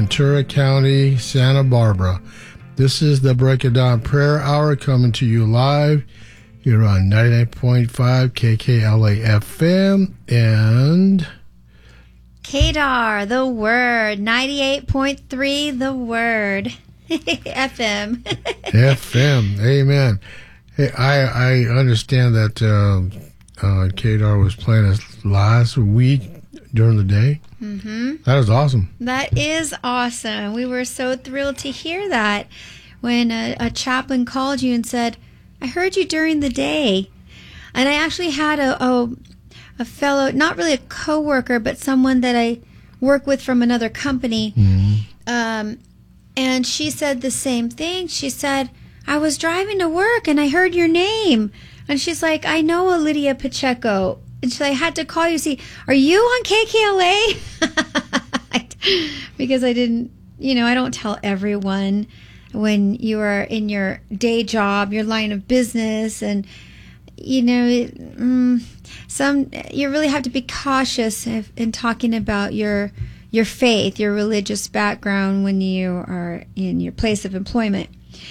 Ventura County, Santa Barbara. This is the Break of Dawn Prayer Hour coming to you live here on 99.5 KKLA FM and KDAR, The Word, 98.3, The Word, FM. FM, amen. Hey, I understand that KDAR was playing us last week during the day. Mm-hmm. That was awesome. That is awesome. We were so thrilled to hear that when a chaplain called you and said, I heard you during the day. And I actually had a fellow, not really a coworker, but someone that I work with from another company. Mm-hmm. And she said the same thing. She said, I was driving to work and I heard your name. And she's like, I know a Lydia Pacheco. And she's like, I had to call you. See, are you on KKLA? Because I didn't, I don't tell everyone when you are in your day job, your line of business, and you really have to be cautious in talking about your faith, your religious background when you are in your place of employment.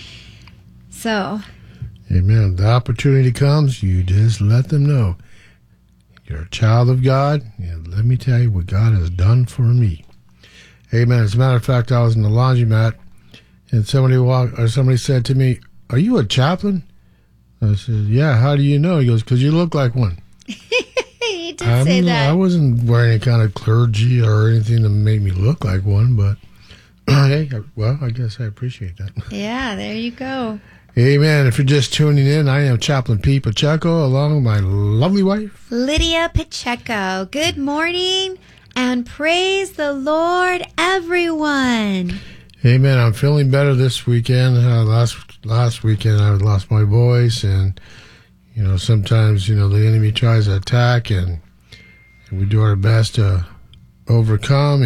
So, amen. The opportunity comes, you just let them know. You're a child of God, and let me tell you what God has done for me. Amen. As a matter of fact, I was in the laundromat, and somebody said to me, are you a chaplain? I said, yeah, how do you know? He goes, because you look like one. He did say that. I wasn't wearing any kind of clergy or anything that made me look like one, but hey, well, I guess I appreciate that. Yeah, there you go. Amen. If you're just tuning in, I am Chaplain Pete Pacheco, along with my lovely wife, Lydia Pacheco. Good morning and praise the Lord, everyone. Amen. I'm feeling better this weekend. Last weekend I lost my voice, and sometimes the enemy tries to attack, and we do our best to overcome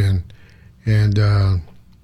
and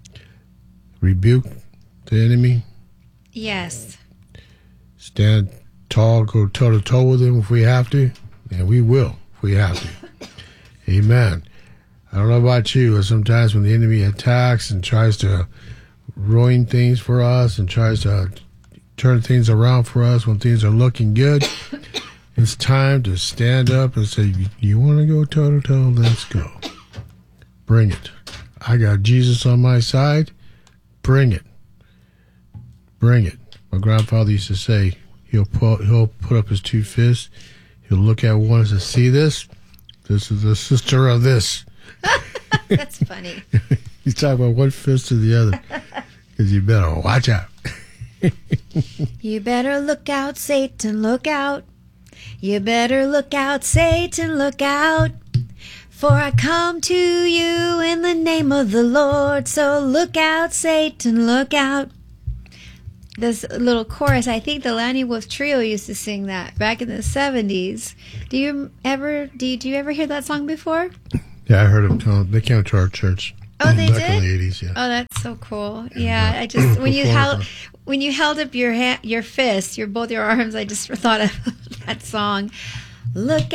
rebuke the enemy. Yes. Stand tall, go toe to toe with him if we have to, and we will if we have to. Amen. I don't know about you, but sometimes when the enemy attacks and tries to ruin things for us and tries to turn things around for us when things are looking good, it's time to stand up and say, you want to go toe to toe? Let's go. Bring it. I got Jesus on my side. Bring it. Bring it. My grandfather used to say, he'll put up his two fists. He'll look at one and say, see this? This is the sister of this. That's funny. He's talking about one fist to the other. Because you better watch out. You better look out, Satan, look out. You better look out, Satan, look out. For I come to you in the name of the Lord. So look out, Satan, look out. This little chorus, I think the Lanny Wolf Trio used to sing that back in the 70s. Did you ever hear that song before? Yeah, I heard them. They came to our church. Oh, they back did? in the 80s, yeah. Oh, that's so cool. Yeah, I just when you held up your fist, both your arms, I just thought of that song. Look